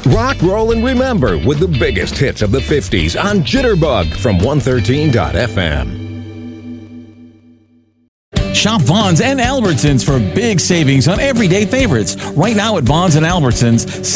Rock, roll, and remember with the biggest hits of the 50s on Jitterbug from 113.fm. Shop Vons and Albertsons for big savings on everyday favorites. Right now at Vons and Albertsons,